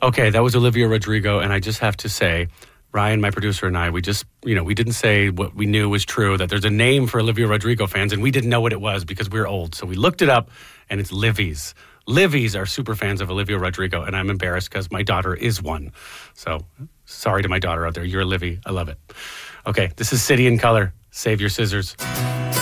Okay, that was Olivia Rodrigo, and I just have to say, Ryan, my producer, and I, we just, we didn't say what we knew was true, that there's a name for Olivia Rodrigo fans, and we didn't know what it was because we're old. So we looked it up, and it's Livies. Livies are super fans of Olivia Rodrigo, and I'm embarrassed because my daughter is one. So sorry to my daughter out there. You're a Livy. I love it. Okay, this is City in Color. Save your scissors.